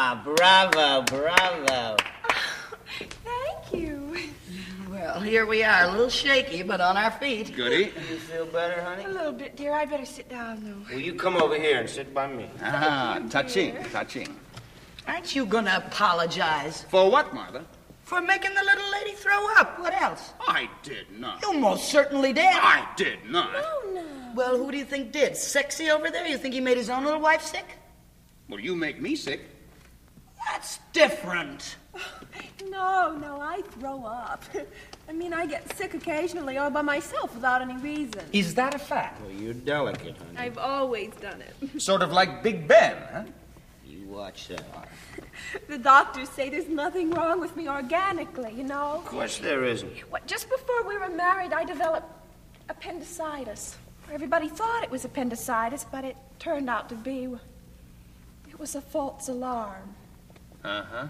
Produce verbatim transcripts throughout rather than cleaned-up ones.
Ah, bravo, bravo. Thank you. Well, here we are, a little shaky, but on our feet. Goody. You feel better, honey? A little bit, dear. I'd better sit down, though. Will you come over here and sit by me? Ah, touching, touching. Aren't you gonna apologize For what, Martha? for making the little lady throw up? What else? I did not. You most certainly did. I did not. Oh, no. Well, who do you think did? Sexy over there? You think he made his own little wife sick? Well, you make me sick. That's different. No, no, I throw up. I mean, I get sick occasionally all by myself without any reason. Is that a fact? Well, you're delicate, honey. I've always done it. Sort of like Big Ben, huh? You watch that. The doctors say there's nothing wrong with me organically, you know? Of course there isn't. What, just before we were married, I developed appendicitis. Everybody thought it was appendicitis, but it turned out to be... It was a false alarm. Uh-huh.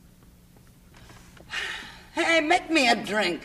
Hey, make me a drink.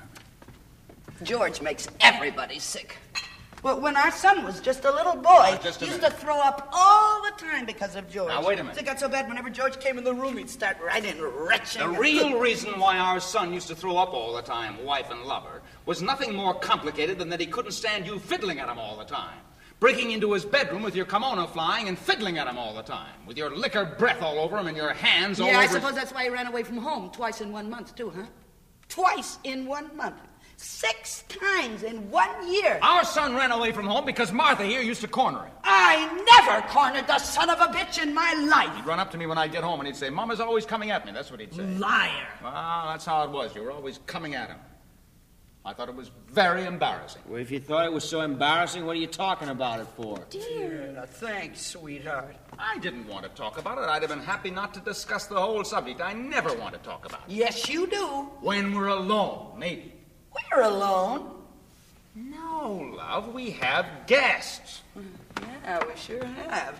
George makes everybody sick. Well, when our son was just a little boy, Now, just a he used minute. to throw up all the time because of George. Now, wait a minute. It got so bad whenever George came in the room, he'd start writing retching. The real reason why our son used to throw up all the time, wife and lover, was nothing more complicated than that he couldn't stand you fiddling at him all the time. Breaking into his bedroom with your kimono flying and fiddling at him all the time. With your liquor breath all over him and your hands all Yeah, over I his- suppose that's why he ran away from home twice in one month, too, huh? Twice in one month. Six times in one year. Our son ran away from home because Martha here used to corner him. I never cornered the son of a bitch in my life. He'd run up to me when I'd get home and he'd say, Mama's always coming at me. That's what he'd say. Liar. Well, that's how it was. You were always coming at him. I thought it was very embarrassing. Well, if you thought it was so embarrassing, what are you talking about it for? Dear. Now, thanks, sweetheart. I didn't want to talk about it. I'd have been happy not to discuss the whole subject. I never want to talk about it. Yes, you do. When we're alone, maybe. We're alone. No, love, we have guests. Yeah, we sure have.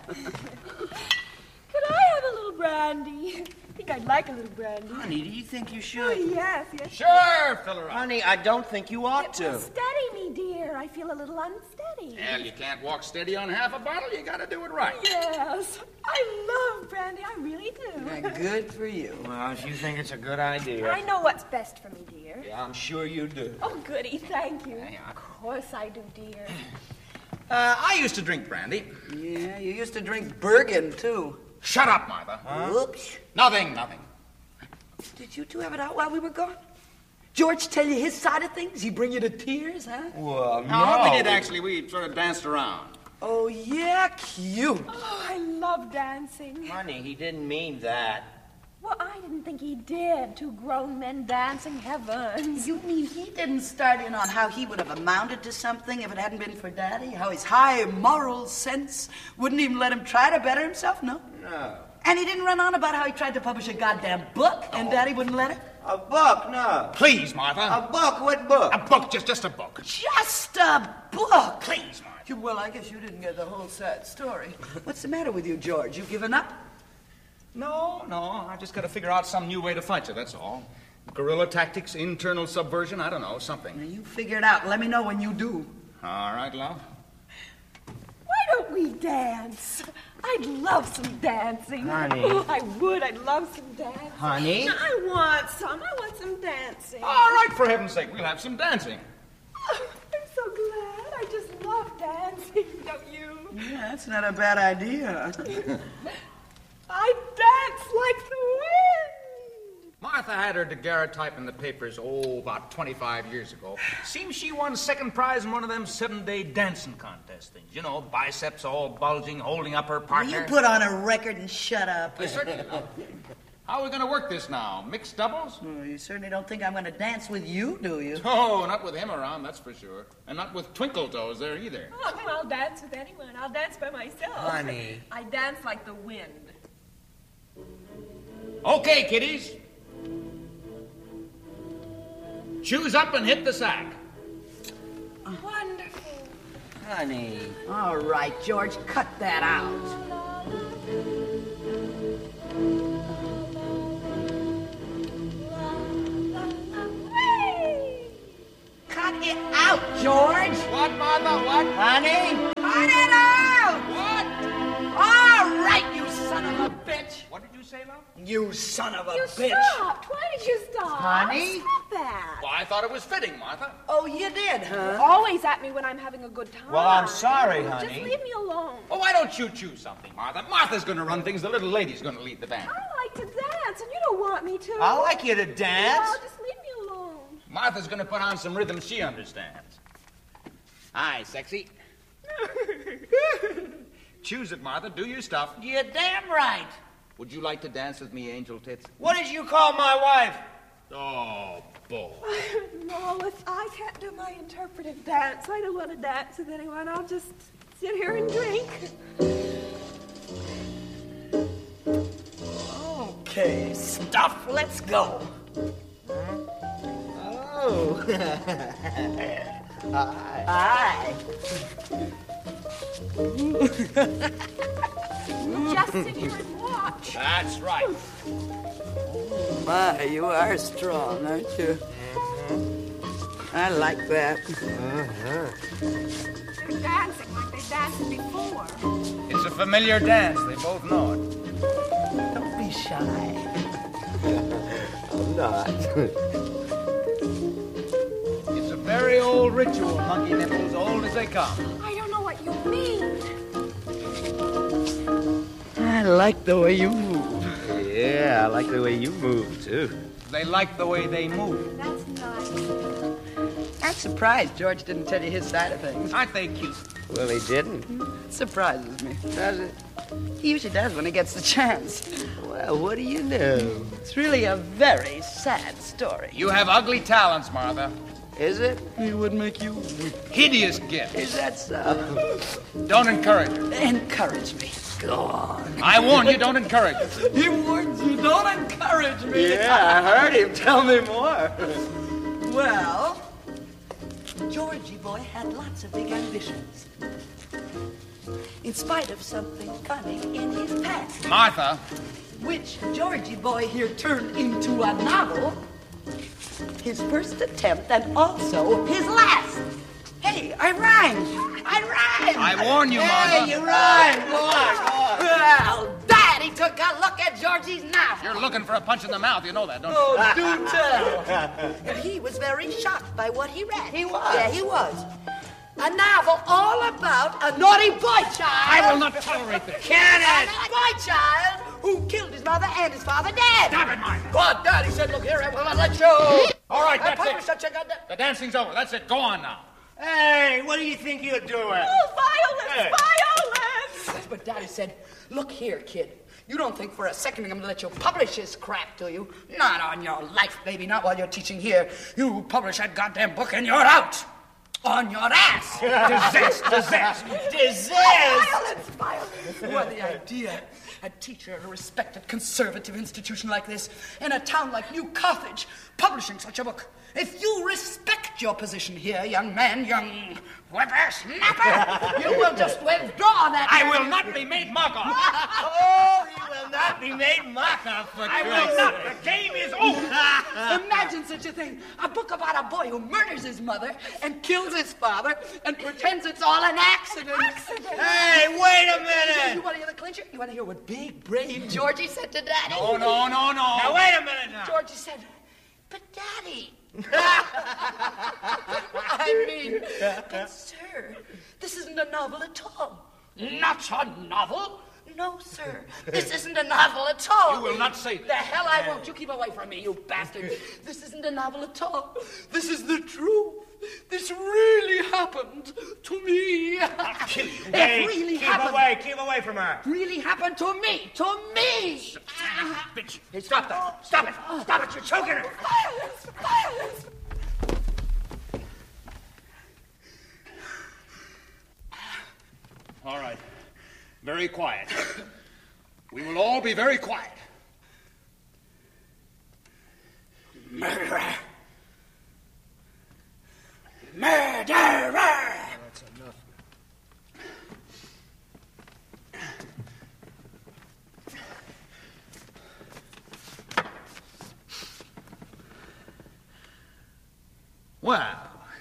Could I have a little brandy? I think I'd like a little brandy. Honey, do you think you Oh, should? yes, yes. Sure, fill her up. Honey, I don't think you ought It will to. steady me, dear. I feel a little unsteady. Well, you can't walk steady on half a bottle. You got to do it right. Yes, I love brandy. I really do. Good for you. Well, if you think it's a good idea. I know what's best for me, dear. Yeah, I'm sure you do. Oh, goody, thank you. Yeah. Of course I do, dear. Uh, I used to drink brandy. Yeah, you used to drink Bergen, too. Shut up, Martha. Whoops. Nothing, nothing. Did you two have it out while we were gone? George tell you his side of things? He bring you to tears, huh? Well, No, we did actually. We sort of danced around. Oh, yeah, cute. Oh, I love dancing. Honey, he didn't mean that. Well, I didn't think he did. Two grown men dancing, heavens. You mean he didn't start in on how he would have amounted to something if it hadn't been for Daddy? How his high moral sense wouldn't even let him try to better himself? No. No. And he didn't run on about how he tried to publish a goddamn book and Daddy wouldn't let him? A book? No. Please, Martha. A book? What book? A book, just just a book. Just a book. Please, Martha. Well, I guess you didn't get the whole sad story. What's the matter with you, George? You given up? No, no. I just got to figure out some new way to fight you, that's all. Guerrilla tactics, internal subversion, I don't know, something. Now, you figure it out. Let me know when you do. All right, love. Why don't we dance? I'd love some dancing. Honey. Oh, I would. I'd love some dancing. Honey? I want some. I want some dancing. All right, for heaven's sake, we'll have some dancing. Oh, I'm so glad. I just love dancing, don't you? Yeah, that's not a bad idea. I dance like the wind. Martha had her daguerreotype in the papers, oh, about twenty-five years ago. Seems she won second prize in one of them seven-day dancing contest things. You know, biceps all bulging, holding up her Will partner. you put on a record and shut up? I certainly will. How are we going to work this now? Mixed doubles? Oh, you certainly don't think I'm going to dance with you, do you? Oh, not with him around, that's for sure. And not with Twinkle Toes there either. Oh, I'll dance with anyone. I'll dance by myself. Honey. I dance like the wind. Okay, kiddies. Choose up and hit the sack. Wonderful. Honey. All right, George, cut that out. Cut it out, George. What, Martha? What? Honey, cut it out. What? All right, you son of a bitch. What did you say, love? You son of a You bitch. stopped. Why did you stop? Honey? Stop that. Well, I thought it was fitting, Martha. Oh, you did, huh? Always at me when I'm having a good time. Well, I'm sorry, Just honey. leave me alone. Well, why don't you choose something, Martha? Martha's going to run things. The little lady's going to lead the band. I like to dance, and you don't want me to. I like you to No, dance. just leave me alone. Martha's going to put on some rhythm she understands. Hi, sexy. Choose it, Martha. Do your stuff. You're damn right. Would you like to dance with me, Angel Tits? What did you call my wife? Oh, boy. No, if I can't do my interpretive dance, I don't want to dance with anyone. I'll just sit here and drink. Okay, stuff. Let's go. Oh. Hi. Aye. Just sit here and watch. That's right. My, you are strong, aren't you? I like that. They're dancing like they danced before. It's a familiar dance. They both know it. Don't be shy. I'm not. It's a very old ritual, Monkey Nipples, old as they come. I don't know what you mean. I like the way you move. Yeah, I like the way you move, too. They like the way they move. That's nice. I'm surprised George didn't tell you his side of things. Aren't they cute? Well, he didn't. It surprises me. Does it? He usually does when he gets the chance. Well, what do you know? It's really a very sad story. You have ugly talents, Martha. Is it? He would make you Hideous gifts. Is that so? Don't encourage her. encourage me. Go on. I warn you, don't encourage her. He warns you, don't encourage me. Yeah, I heard him. Tell me more. Well, Georgie boy had lots of big ambitions. In spite of something funny in his past, Martha, which Georgie boy here turned into a novel, his first attempt and also his last. Hey, I rhymed. I rhymed. I warn you, Martha. Hey, you rhymed. Go on, go on. Well, Daddy took a look at Georgie's novel. You're looking for a punch in the mouth. You know that, don't you? Oh, do tell. And he was very shocked by what he read. He was. Yeah, he was. A novel all about a naughty boy child. I will not tolerate this. Can it? A boy child who killed his mother and his father dead. Stop it, Martha. What? Daddy said, look here, I will not let you. All right, I that's published it. such a goddamn... The dancing's over. That's it. Go on now. Hey, what do you think you're doing? Oh, violence, Hey. violence! But Daddy said, look here, kid. You don't think for a second I'm going to let you publish this crap, do you? Not on your life, baby. Not while you're teaching here. You publish that goddamn book and you're out. On your ass. Disaster, disaster. Disease! Violence, violence. Well, the idea. A teacher at a respected conservative institution like this, in a town like New Carthage, publishing such a book. If you respect your position here, young man, young whippersnapper, you will just withdraw that. I will not be made mock of. Oh, he will not be made mock of for I Christ's will not. sake. The game is over. Imagine such a thing. A book about a boy who murders his mother and kills his father and pretends it's all an accident. Accident. Hey, wait a You minute! want to hear the clincher? You want to hear what big brain Georgie said to Daddy? No, no, no, no. Now, wait a minute now. Georgie said, but Daddy. I mean, but sir, this isn't a novel at all. Not a novel? No, sir. This isn't a novel at all. You will not say that. The hell I won't. You keep away from me, you bastard. This isn't a novel at all. This is the truth. This really happened to me. I'll kill you. It Hey, really keep happened. away, keep away from her. Really happened to me. To me. Bitch. Hey, stop that. Stop it. Stop it. You're choking her. Violence, violence! All right. Very quiet. We will all be very quiet. Murderer. Murderer. That's enough. Well,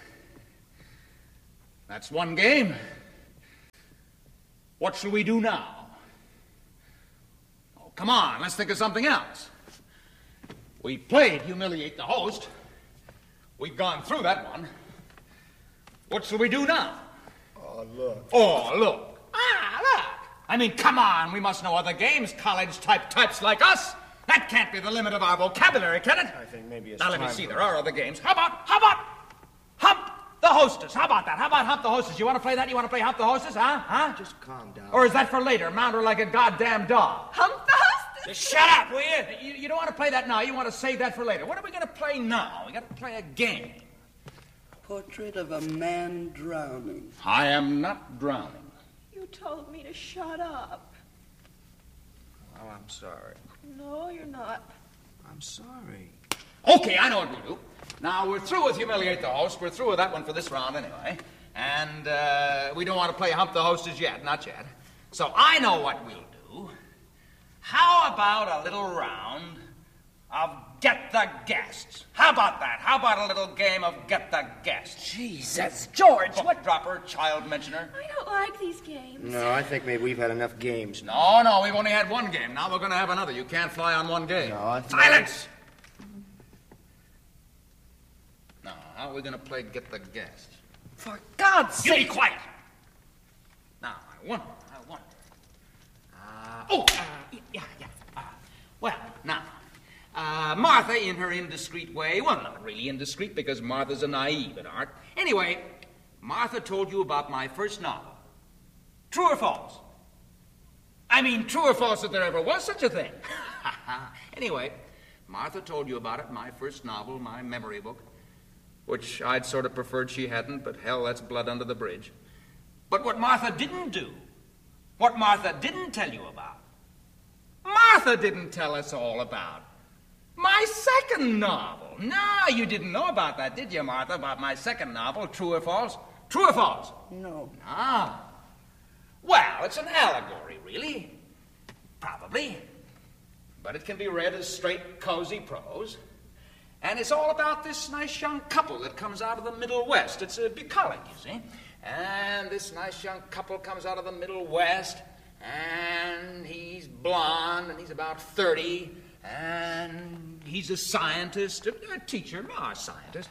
that's one game. What shall we do now? come on, let's think of something else. We played Humiliate the Host. We've gone through that one. What shall we do now? Oh, look. Oh, look. Ah, look. I mean, come on, we must know other games, college-type types like us. That can't be the limit of our vocabulary, can it? I think maybe it's Now, let me time see, for there us. are other games. How about, how about Hump the Hostess? How about that? How about Hump the Hostess? You want to play that? You want to play Hump the Hostess, huh? Huh? Just calm down. Or is that for later? Mount her like a goddamn dog. Hump the hostess. Just shut up, will you? you? You don't want to play that now. You want to save that for later. What are we going to play now? We got to play a game. Portrait of a man drowning. I am not drowning. You told me to shut up. Oh, I'm sorry. No, you're not. I'm sorry. Okay, I know what we'll do. Now, we're through with Humiliate the Host. We're through with that one for this round anyway. And uh, we don't want to play Hump the Hostess yet, not yet. So I know what we'll do. How about a little round of Get the Guests? How about that? How about a little game of Get the Guests? Jesus, George, Book what? dropper, child mentioner? I don't like these games. No, I think maybe we've had enough games. No, no, we've only had one game. Now we're going to have another. You can't fly on one game. No, I think Silence! Now, how are we going to play Get the Guests? For God's You be sake! quiet! Now, I wonder, I wonder. Uh, oh, uh, yeah, yeah. Uh, well, now, uh, Martha, in her indiscreet way, well, not really indiscreet because Martha's a naive at art. Anyway, Martha told you about my first novel. True or false? I mean, true or false that there ever was such a thing? Anyway, Martha told you about it, my first novel, my memory book, which I'd sort of preferred she hadn't, but hell, that's blood under the bridge. But what Martha didn't do, what Martha didn't tell you about, Martha didn't tell us all about my second novel. No, you didn't know about that, did you, Martha, about my second novel, True or False? True or false? No. Ah. Well, it's an allegory, really. Probably. But it can be read as straight, cozy prose. And it's all about this nice young couple that comes out of the Middle West. It's a bucolic, you see. And this nice young couple comes out of the Middle West, and he's blonde, and he's about thirty, and he's a scientist, a, a teacher, a scientist.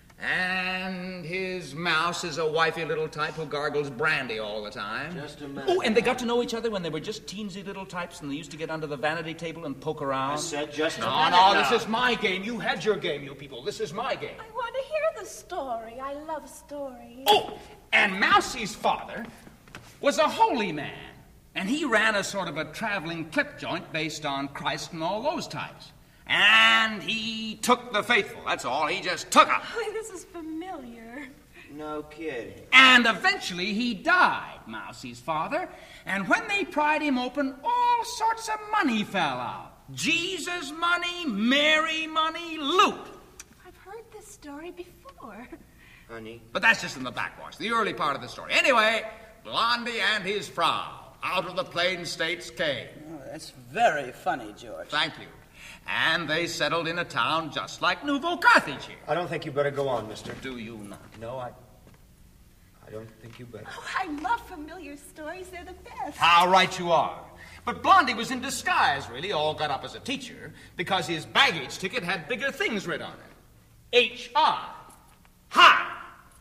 And his mouse is a wifey little type who gargles brandy all the time. Just a minute. Oh, and they got to know each other when they were just teensy little types, and they used to get under the vanity table and poke around. I said just a No, minute no, now. this is my game. You had your game, you people. This is my game. I want to hear the story. I love stories. Oh, and Mousie's father was a holy man, and he ran a sort of a traveling clip joint based on Christ and all those types. And he took the faithful, that's all. He just took them. Oh, this is familiar. No kidding. And eventually he died, Mousie's father. And when they pried him open, all sorts of money fell out. Jesus money, Mary money, loot. I've heard this story before. Honey. But that's just in the backwash, the early part of the story. Anyway, Blondie and his Frau out of the Plain States came. Oh, that's very funny, George. Thank you. And they settled in a town just like Nouveau Carthage here. I don't think you better go on, mister. Do you not? No, I... I don't think you better. Oh, I love familiar stories. They're the best. How right you are. But Blondie was in disguise, really, all got up as a teacher, because his baggage ticket had bigger things written on it. H R. High.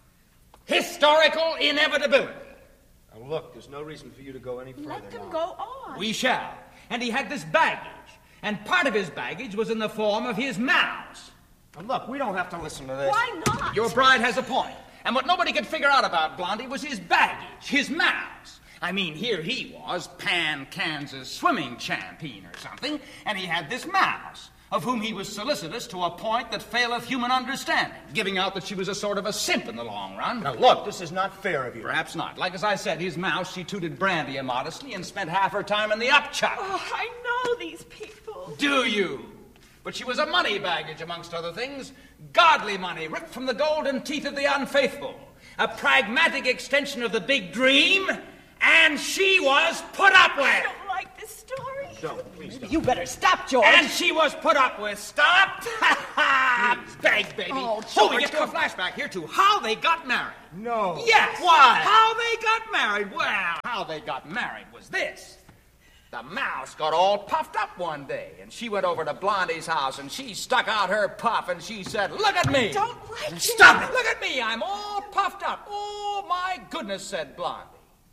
Historical inevitability. Now, look, there's no reason for you to go any further Let them now. go on. We shall. And he had this baggage. And part of his baggage was in the form of his mouse. Now, look, we don't have to listen to this. Why not? Your bride has a point. And what nobody could figure out about Blondie was his baggage, his mouse. I mean, here he was, Pan, Kansas swimming champion or something, and he had this mouse, of whom he was solicitous to a point that faileth human understanding, giving out that she was a sort of a simp in the long run. Now, look, this is not fair of you. Perhaps not. Like as I said, his mouse, she tooted brandy immodestly and spent half her time in the upchuck. Oh, I know these people. Do you? But she was a money baggage, amongst other things. Godly money, ripped from the golden teeth of the unfaithful. A pragmatic extension of the big dream, and she was put up I with. don't like this story. Don't, please don't. You better stop, George. And she was put up with. Stop! Ha ha! Beg, baby. Oh, oh, we George, get to a flashback here to how they got married. No. Yes. Why? How they got married. Well, how they got married was this. The mouse got all puffed up one day, and she went over to Blondie's house, and she stuck out her puff, and she said, "Look at me!" Don't like it. Stop it! Look at me! I'm all puffed up. Oh, my goodness, said Blondie.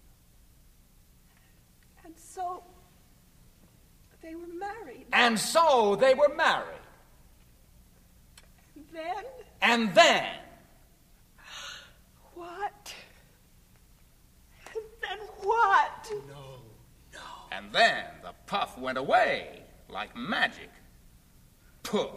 And so they were married. And so they were married. And then And then, what? And then what? and then the puff went away like magic. Puff.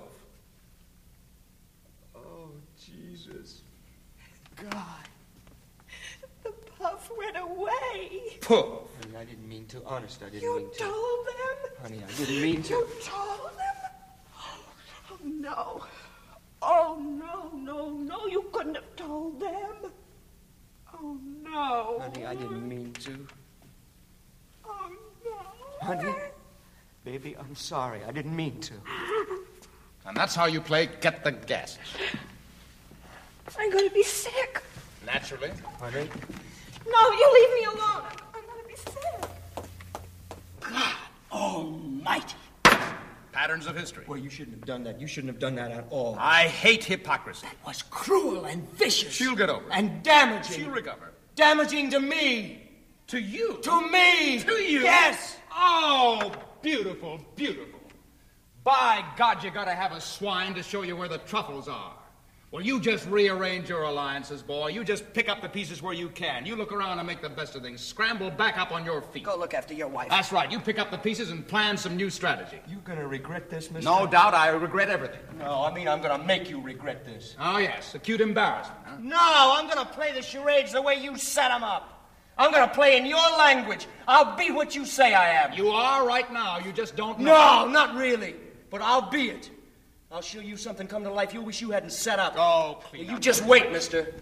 Oh, Jesus. God. The puff went away. Puff. Honey, I didn't mean to. Honest, I didn't You mean to. told them? Honey, I didn't mean to. You told them? Oh, no. Oh, no, no, no. You couldn't have told them. Oh, no. Honey, I didn't mean to. Oh, no. Honey, baby, I'm sorry. I didn't mean to. And that's how you play Get the Guess. I'm going to be sick. Naturally. Honey? No, you leave me alone. I'm, I'm going to be sick. God almighty. Patterns of history. Well, you shouldn't have done that. You shouldn't have done that at all. I hate hypocrisy. That was cruel and vicious. She'll get over it. And damaging. She'll recover. Damaging to me. To you. To me. To you? Yes. Oh, beautiful, beautiful. By God, you gotta have a swine to show you where the truffles are. Well, you just rearrange your alliances, boy. You just pick up the pieces where you can. You look around and make the best of things. Scramble back up on your feet. Go look after your wife. That's right. You pick up the pieces and plan some new strategy. You gonna regret this, mister? No doubt I regret everything. No, I mean I'm gonna make you regret this. Oh, yes. Acute embarrassment, huh? No, I'm gonna play the charades the way you set them up. I'm gonna play in your language. I'll be what you say I am. You are right now. You just don't know. No, not really. But I'll be it. I'll show you something come to life you wish you hadn't set up. Oh, please. You just wait, mister.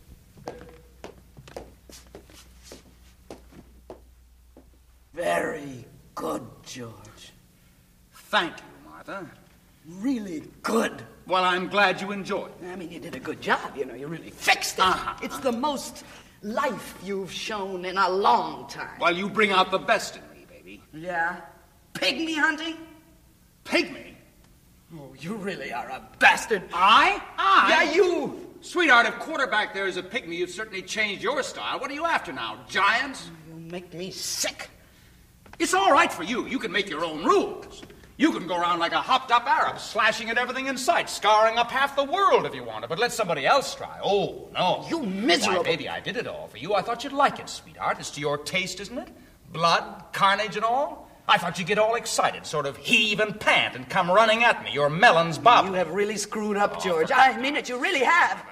Very good, George. Thank you, Martha. Really good. Well, I'm glad you enjoyed it. I mean, you did a good job, you know. You really fixed it. Uh-huh. It's the most life you've shown in a long time. Well, you bring out the best in me, baby. Yeah? Pygmy hunting? Pygmy? Oh, you really are a bastard. I? I? Yeah, you. Sweetheart, if quarterback there is a pygmy, you've certainly changed your style. What are you after now, giants? You make me sick. It's all right for you. You can make your own rules. You can go around like a hopped-up Arab, slashing at everything in sight, scouring up half the world if you want to, but let somebody else try. Oh, no. You miserable- Why, baby, I did it all for you. I thought you'd like it, sweetheart. It's to your taste, isn't it? Blood, carnage, and all? I thought you'd get all excited, sort of heave and pant and come running at me, your melons bobbing. You have really screwed up, George. I mean it, you really have.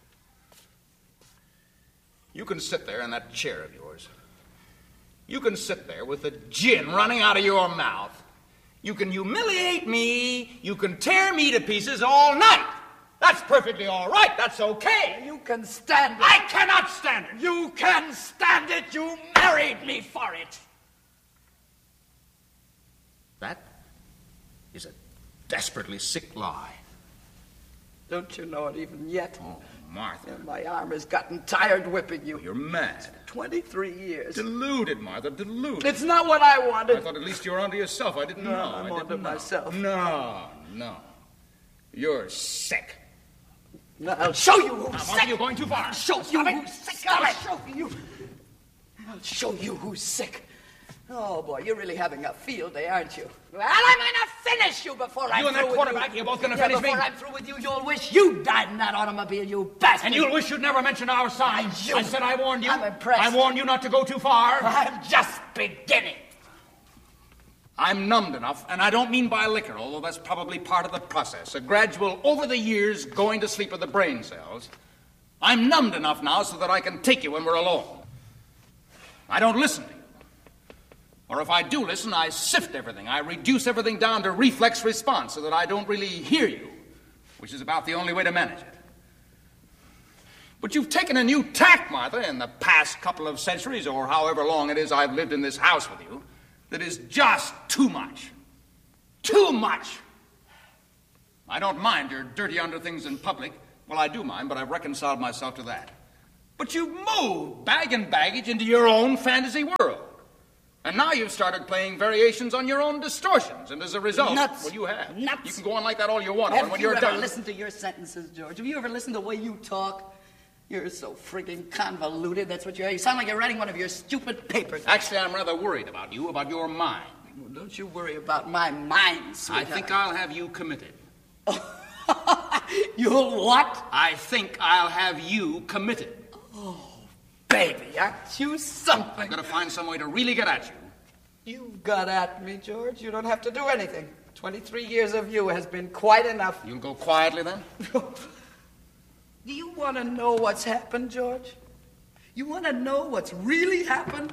You can sit there in that chair of yours. You can sit there with the gin running out of your mouth. You can humiliate me. You can tear me to pieces all night. That's perfectly all right. That's okay. You can stand it. I cannot stand it. You can stand it. You married me for it. That is a desperately sick lie. Don't you know it even yet? Oh, Martha. My arm has gotten tired whipping you. You're mad. Twenty-three years. Deluded, Martha, deluded. It's not what I wanted. I thought at least you were onto yourself. I didn't No, know. I'm I onto didn't know. myself. No, no. You're sick. No, I'll show you who's Now, sick. Martha, you're going too far. I'll show Stop you it. who's sick. Stop I'll it. show you. I'll show you who's sick. Oh, boy, you're really having a field day, aren't you? Well, I'm going to finish you before I'm You and through that with quarterback, you're both gonna Yeah, finish me? before I'm through with you, you'll wish you died in that automobile, you bastard. And you'll wish you'd never mentioned our sign. You- I said I warned you. I'm impressed. I warned you not to go too far. I'm just beginning. I'm numbed enough, and I don't mean by liquor, although that's probably part of the process. A gradual, over the years, going to sleep of the brain cells. I'm numbed enough now so that I can take you when we're alone. I don't listen to you. Or if I do listen, I sift everything. I reduce everything down to reflex response so that I don't really hear you, which is about the only way to manage it. But you've taken a new tack, Martha, in the past couple of centuries, or however long it is I've lived in this house with you, that is just too much. Too much. I don't mind your dirty underthings in public. Well, I do mind, but I've reconciled myself to that. But you've moved bag and baggage into your own fantasy world. And now you've started playing variations on your own distortions, and as a result... Nuts. Well, you have. Nuts. You can go on like that all you want, Have and when you you're ever done... listened to your sentences, George? Have you ever listened to the way you talk? You're so frigging convoluted. That's what you are. You sound like you're writing one of your stupid papers. Actually, I'm rather worried about you, about your mind. Well, don't you worry about my mind, sweetheart. I think I'll have you committed. You'll what? I think I'll have you committed. Oh, baby, aren't you something? I'm going to find some way to really get at you. You've got at me, George. You don't have to do anything. Twenty-three years of you has been quite enough. You'll go quietly, then? Do you want to know what's happened, George? You want to know what's really happened?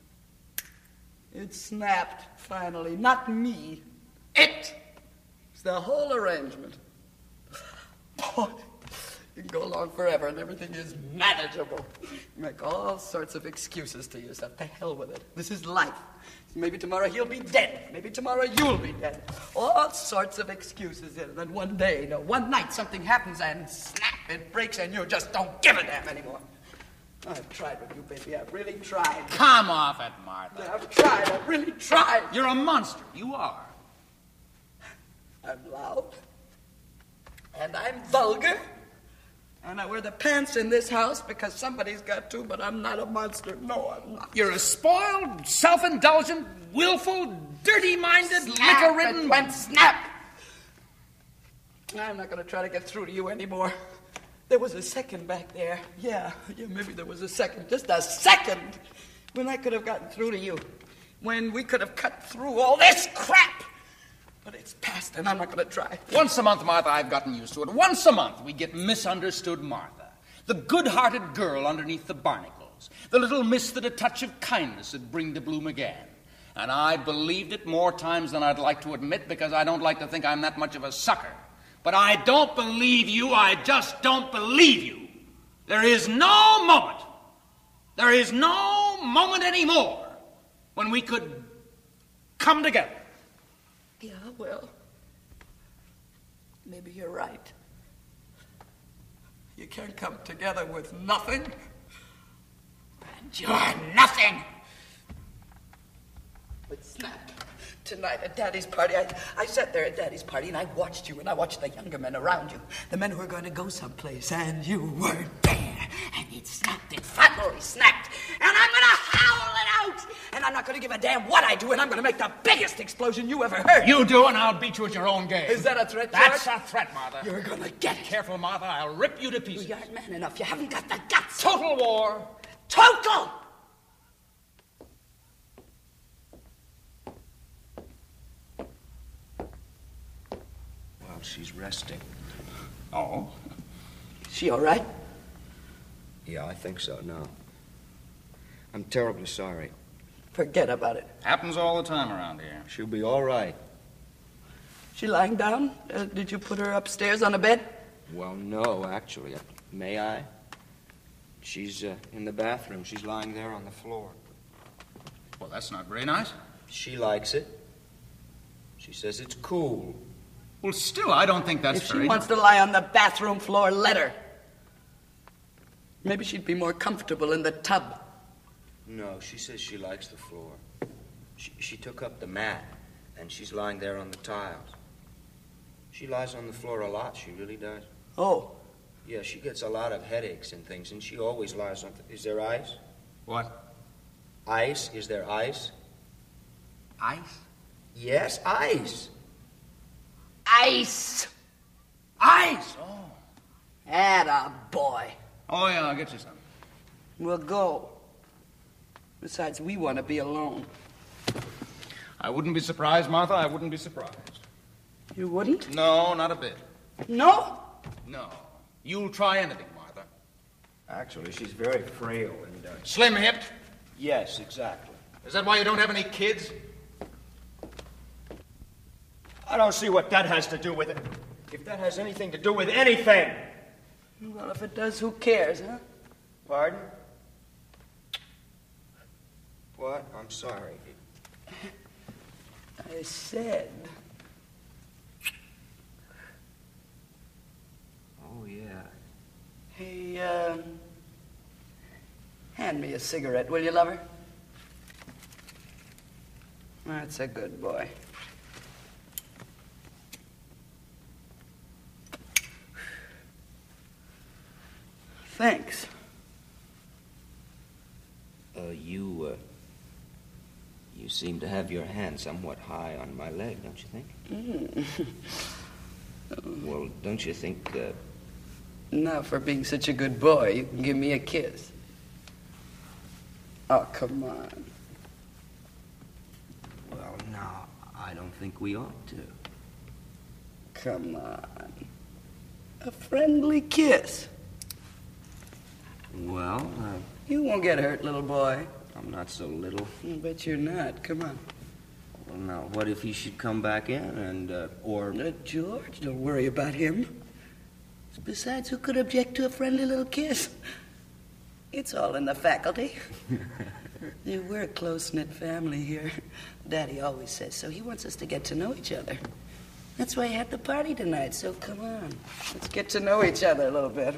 It snapped, finally. Not me. It. It's the whole arrangement. Boy, you can go along forever and everything is manageable. You make all sorts of excuses to yourself. To hell with it. This is life. Maybe tomorrow he'll be dead. Maybe tomorrow you'll be dead. All sorts of excuses. And then one day, no, one night, something happens and snap, it breaks and you just don't give a damn anymore. I've tried with you, baby. I've really tried. Come off it, Martha. I've tried. I've really tried. You're a monster. You are. I'm loud. And I'm vulgar. And I wear the pants in this house because somebody's got to, but I'm not a monster. No, I'm not. You're a spoiled, self-indulgent, willful, dirty-minded, Snap, liquor-ridden... it went snap. I'm not going to try to get through to you anymore. There was a second back there. Yeah, yeah, maybe there was a second. Just a second when I could have gotten through to you. When we could have cut through all this crap. But it's past, and I'm not going to try. Once a month, Martha, I've gotten used to it. Once a month, we get misunderstood Martha. The good-hearted girl underneath the barnacles. The little miss that a touch of kindness would bring to bloom again. And I believed it more times than I'd like to admit because I don't like to think I'm that much of a sucker. But I don't believe you. I just don't believe you. There is no moment. There is no moment anymore when we could come together. Yeah, well, maybe you're right. You can't come together with nothing, and you're nothing. But snap. Tonight at Daddy's party, I, I sat there at Daddy's party and I watched you and I watched the younger men around you, the men who were going to go someplace, and you weren't there. And it snapped, it finally snapped, and I'm going to howl it out. And I'm not going to give a damn what I do, and I'm going to make the biggest explosion you ever heard. You do, and I'll beat you at your own game. Is that a threat, George? That's a threat, Martha. You're going to get it. Careful, Martha. I'll rip you to pieces. You aren't man enough. You haven't got the guts. Total war. Total! Well, she's resting. Oh? Is she all right? Yeah, I think so, no. I'm terribly sorry. Forget about it. Happens all the time around here. She'll be all right. She lying down? Uh, did you put her upstairs on a bed? Well, no, actually. May I? She's uh, in the bathroom. She's lying there on the floor. Well, that's not very nice. She likes it. She says it's cool. Well, still, I don't think that's If she very... wants to lie on the bathroom floor, let her. Maybe she'd be more comfortable in the tub. No, she says she likes the floor. She, she took up the mat, and she's lying there on the tiles. She lies on the floor a lot, she really does. Oh. Yeah, she gets a lot of headaches and things, and she always lies on... Is there ice? What? Ice? Is there ice? Ice? Yes, ice. Ice! Ice! Oh. Atta boy. Oh, yeah, I'll get you some. We'll go. Besides, we want to be alone. I wouldn't be surprised, Martha. I wouldn't be surprised. You wouldn't? No, not a bit. No? No. You'll try anything, Martha. Actually, she's very frail and... Uh... Slim-hipped? Yes, exactly. Is that why you don't have any kids? I don't see what that has to do with it. If that has anything to do with anything. Well, if it does, who cares, huh? Pardon? What? I'm sorry. I said... Oh, yeah. Hey, um... hand me a cigarette, will you, lover? That's a good boy. Thanks. Uh, you, uh, you seem to have your hand somewhat high on my leg, don't you think? Mm. Well, don't you think, uh... Now, for being such a good boy, you can give me a kiss. Oh, come on. Well, no, I don't think we ought to. Come on. A friendly kiss. Well, uh... You won't get hurt, little boy. I'm not so little. I bet you're not. Come on. Well, now, what if he should come back in and, uh, or... Uh, George, don't worry about him. Besides, who could object to a friendly little kiss? It's all in the faculty. Yeah, we're a close-knit family here. Daddy always says so. He wants us to get to know each other. That's why he had the party tonight, so come on. Let's get to know each other a little bit.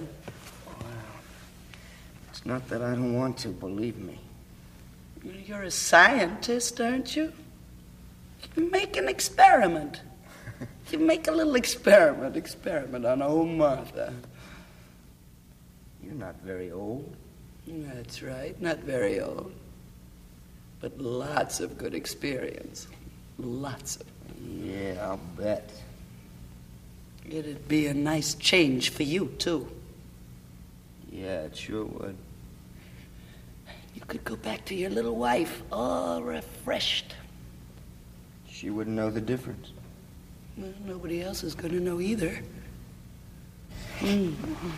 It's not that I don't want to, believe me. You're a scientist, aren't you? You make an experiment. You make a little experiment, experiment on old Martha. You're not very old. That's right, not very old. But lots of good experience. Lots of. Yeah, I'll bet. It'd be a nice change for you, too. Yeah, it sure would. You could go back to your little wife, all refreshed. She wouldn't know the difference. Well, nobody else is going to know either. Mm.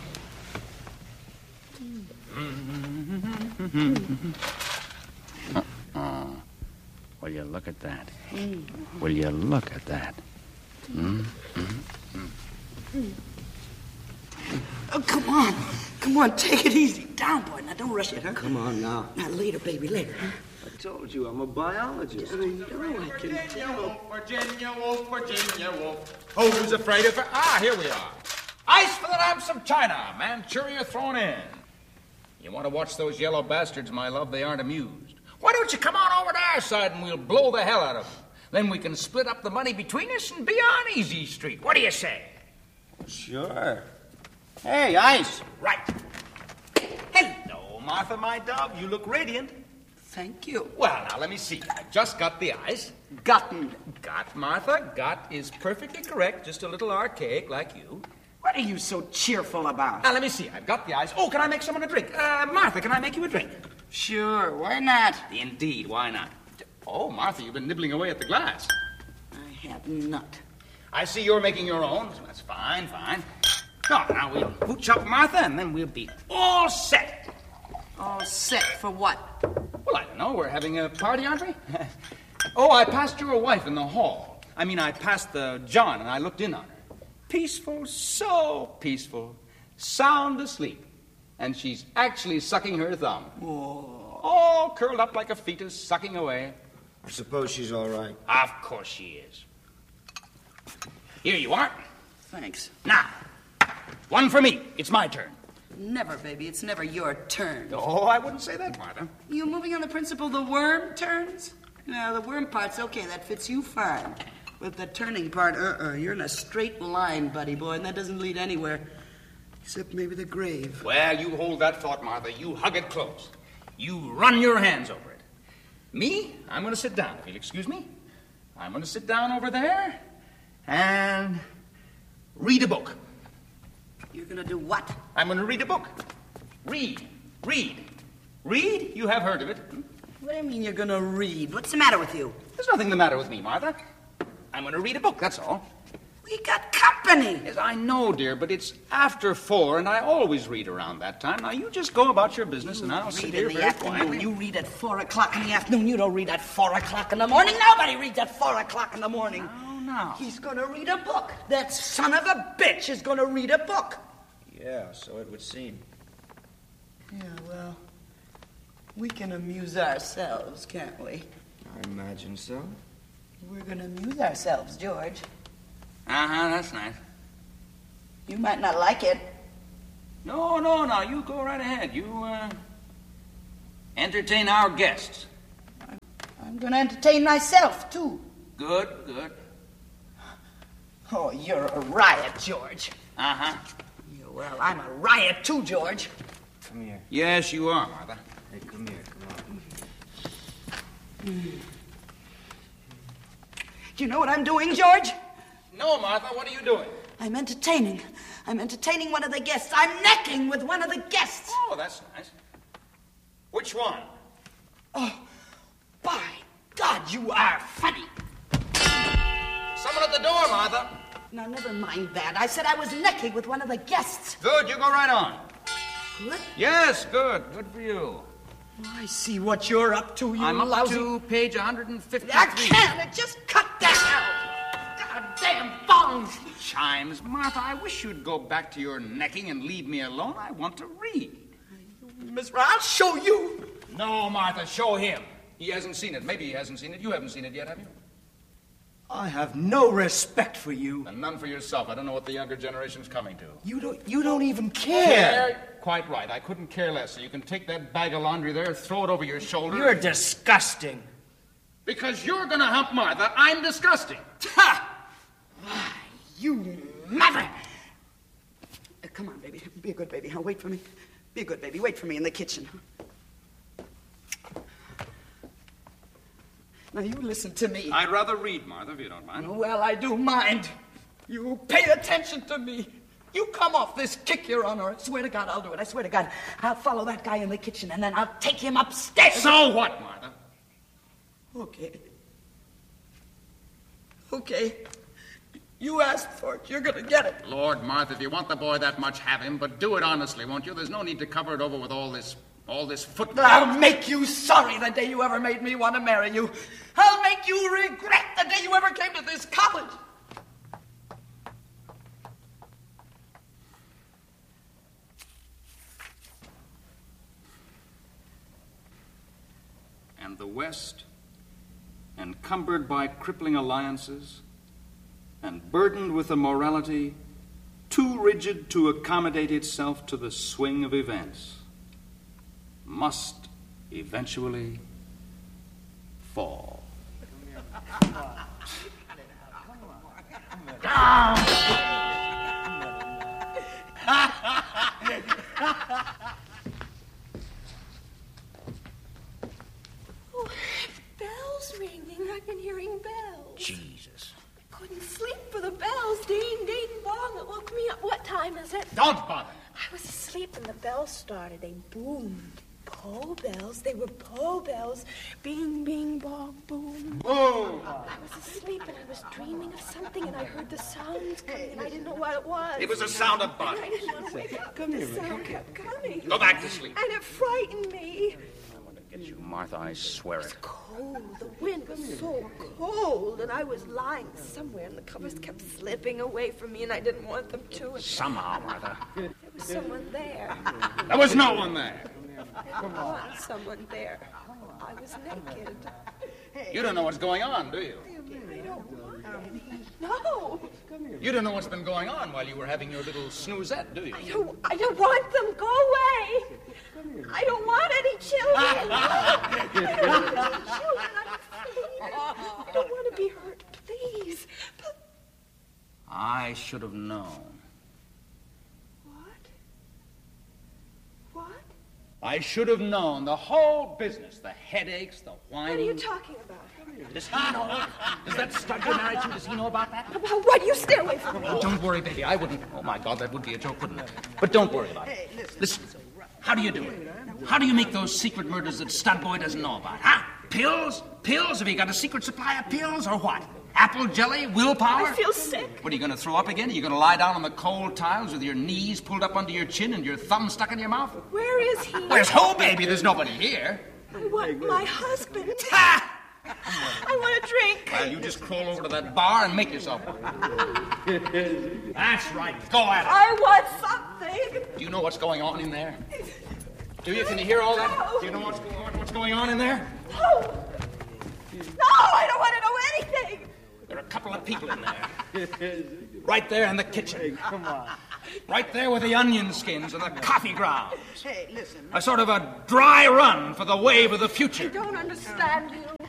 Uh-uh. Will you look at that? Will you look at that? Mm, mm, mm. Oh, come on. Come on, take it easy. Down, boy. Now, don't rush it, huh? Come on now. Now, later, baby, later. I told you, I'm a biologist. I know, I can Virginia tell. Wolf, Virginia Wolf, Virginia Wolf. Who's afraid of her? Ah, here we are. Ice for the lamps of China. Manchuria thrown in. You want to watch those yellow bastards, my love? They aren't amused. Why don't you come on over to our side and we'll blow the hell out of them? Then we can split up the money between us and be on Easy Street. What do you say? Sure. Hey, Ice. Right. Hello, Martha, my dove. You look radiant. Thank you. Well, now, let me see. I just got the ice. Gotten. Got, Martha. Got is perfectly correct. Just a little archaic like you. What are you so cheerful about? Now, let me see. I've got the ice. Oh, can I make someone a drink? Uh, Martha, can I make you a drink? Sure, why not? Indeed, why not? Oh, Martha, you've been nibbling away at the glass. I have not. I see you're making your own. So that's fine, fine. Oh, now we'll pooch up Martha, and then we'll be all set. All set for what? Well, I don't know. We're having a party, aren't we? Oh, I passed your wife in the hall. I mean, I passed the John, and I looked in on her. Peaceful, so peaceful, sound asleep. And she's actually sucking her thumb. Whoa. All curled up like a fetus, sucking away. I suppose she's all right. Of course she is. Here you are. Thanks. Now, one for me. It's my turn. Never, baby. It's never your turn. Oh, I wouldn't say that, Martha. You moving on the principle the worm turns? No, the worm part's okay. That fits you fine. But the turning part, uh-uh. You're in a straight line, buddy boy, and that doesn't lead anywhere. Except maybe the grave. Well, you hold that thought, Martha. You hug it close. You run your hands over it. Me, I'm going to sit down, if you'll excuse me. I'm going to sit down over there and read a book. You're gonna do what? I'm going to read a book. Read. Read. Read? You have heard of it. What do you mean you're gonna read? What's the matter with you? There's nothing the matter with me, Martha. I'm going to read a book, that's all. We got company. Yes, I know, dear, but it's after four, and I always read around that time. Now, you just go about your business, and I'll sit Read here in the very afternoon. quietly. You read at four o'clock in the afternoon. You don't read at four o'clock in the morning. Nobody reads at four o'clock in the morning. No, no. He's gonna read a book. That son of a bitch is gonna read a book. Yeah, so it would seem. Yeah, well, we can amuse ourselves, can't we? I imagine so. We're gonna amuse ourselves, George. Uh-huh, that's nice. You might not like it. No, no, no, you go right ahead. You, uh, entertain our guests. I'm I'm going to entertain myself, too. Good, good. Oh, you're a riot, George. Uh-huh. Yeah, well, I'm a riot, too, George. Come here. Yes, you are, Martha. Hey, come here. Come on. Mm. Do you know what I'm doing, George? No, Martha, what are you doing? I'm entertaining. I'm entertaining one of the guests. I'm necking with one of the guests. Oh, that's nice. Which one? Oh, by God, you are funny. Someone at the door, Martha. Now, never mind that. I said I was necking with one of the guests. Good, you go right on. Good? Yes, good. Good for you. I see what you're up to, you I'm up lousy... to page one hundred fifty-three. I can't. Just cut that out. Goddamn bongs. Chimes. Martha, I wish you'd go back to your necking and leave me alone. I want to read. Miss Ra, I'll show you. No, Martha, show him. He hasn't seen it. Maybe he hasn't seen it. You haven't seen it yet, have you? I have no respect for you. And none for yourself. I don't know what the younger generation's coming to. You don't, you don't even care. Care? Quite right. I couldn't care less. So you can take that bag of laundry there, throw it over your shoulder. You're disgusting. Because you're going to hump Martha, I'm disgusting. Ha! You mother! Uh, come on, baby. Be a good baby. Huh? Wait for me. Be a good baby. Wait for me in the kitchen. Now, you listen to me. I'd rather read, Martha, if you don't mind. Well, I do mind. You pay attention to me. You come off this kick you're on, or I swear to God I'll do it. I swear to God. I'll follow that guy in the kitchen, and then I'll take him upstairs. So what, Martha? Okay. Okay. You asked for it. You're going to get it. Lord, Martha, if you want the boy that much, have him, but do it honestly, won't you? There's no need to cover it over with all this, all this football. I'll make you sorry the day you ever made me want to marry you. I'll make you regret the day you ever came to this college. And the West, encumbered by crippling alliances and burdened with a morality too rigid to accommodate itself to the swing of events, must eventually fall. Oh, bells ringing. I've been hearing bells. Jesus. I couldn't sleep for the bells. Ding, ding, bong. It woke me up. What time is it? Don't bother. I was asleep and the bells started. They boomed. Poll bells. They were poll bells. Bing, bing, bong, boom. Boom. I was asleep and I was dreaming of something and I heard the sounds coming and I didn't know what it was. It was the sound of And butter. I didn't want to wake up. The sound kept coming. Go back to sleep. And it frightened me. Get you, Martha, I swear it. Cold. The wind was so cold, and I was lying somewhere, and the covers kept slipping away from me, and I didn't want them to. And Somehow, Martha. there was someone there. There was no one there. I didn't want someone there. I was naked. You don't know what's going on, do you? I don't want any. No. You don't know what's been going on while you were having your little snoozette, do you? I don't, I don't want them. Go away. I don't want any children. I don't want any children. I'm afraid. I don't want to be hurt. Please. But I should have known. what? What? I should have known the whole business, the headaches, the What are whining. you talking about? Does he know? Does that stud you're married to, does he know about that? About what? You stay away from me. Don't worry, baby. I wouldn't. Oh, my God, that would be a joke, wouldn't it? But don't worry about it. Listen, how do you do it? How do you make those secret murders that Stud Boy doesn't know about? Huh? Pills? Pills? Have you got a secret supply of pills or what? Apple jelly? Willpower? I feel sick. What, are you going to throw up again? Are you going to lie down on the cold tiles with your knees pulled up under your chin and your thumb stuck in your mouth? Where is he? Where's who, baby? There's nobody here. I want my husband. Ha! I want a drink. Well, you just crawl over to that bar and make yourself one. That's right. Go at it. I want something. Do you know what's going on in there? Do you? Can you hear all that? Do you know what's, what's going on in there? No. No, I don't want to know anything. There are a couple of people in there. Right there in the kitchen. Come on. Right there with the onion skins and the coffee grounds. Hey, listen. A sort of a dry run for the wave of the future. I don't understand you. It's very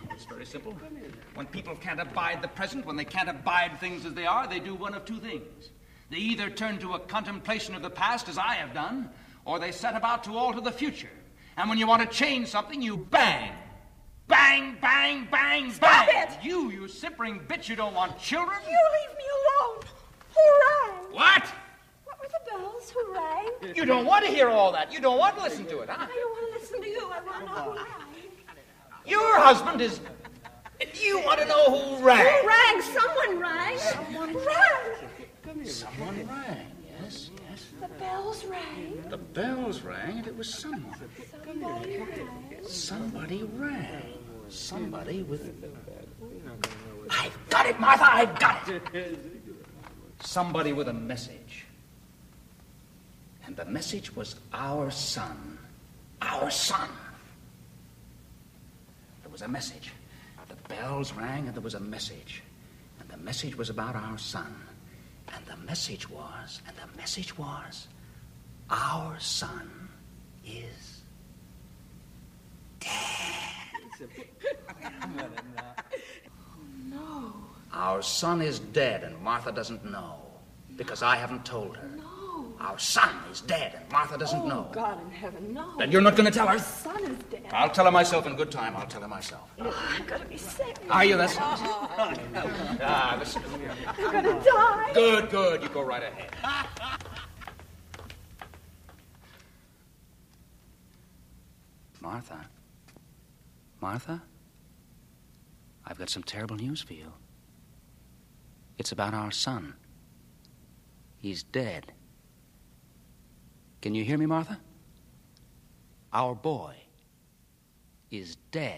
very simple. When people can't abide the present, when they can't abide things as they are, they do one of two things. They either turn to a contemplation of the past, as I have done, or they set about to alter the future. And when you want to change something, you bang. Bang, bang, bang, Stop bang. it! You, you simpering bitch, you don't want children? You leave me alone. Who rang? What? What were the bells? Who rang? You don't want to hear all that. You don't want to listen to it, huh? I don't want to listen to you. I want to know who rang. Your husband is... You want to know who rang? Who rang? Someone rang. Someone rang. Someone rang, yes, yes. The bells rang. The bells rang, and it was someone. Somebody rang. Somebody rang. Somebody with... I've got it, Martha, I've got it. Somebody with a message. And the message was our son. Our son. There was a message. The bells rang, and there was a message. And the message was about our son. And the message was, and the message was, our son is dead. No. Our son is dead, and Martha doesn't know, because I haven't told her. No. Our son is dead, and Martha doesn't Oh, know. God in heaven, no. Then you're not going to tell her? Our son is dead. I'll tell her myself in good time. I'll tell her myself. Oh, I'm going to be sick. Are you? That's... Ah, listen. I'm going to die. Good, good. You go right ahead. Martha? Martha? I've got some terrible news for you. It's about our son. He's dead. Can you hear me, Martha? Our boy is dead.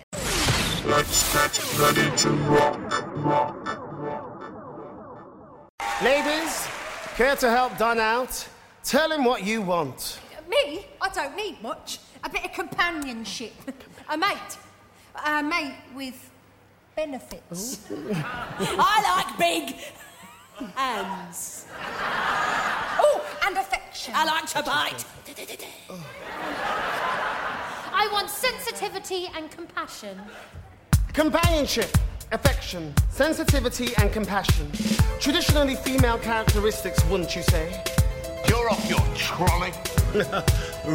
Ladies, care to help Don out? Tell him what you want. Me? I don't need much. A bit of companionship. A mate. A mate with benefits. I like big hands. Oh, and affection. I like to bite. I want sensitivity and compassion. Companionship, affection, sensitivity, and compassion. Traditionally female characteristics, wouldn't you say? You're off your trolley.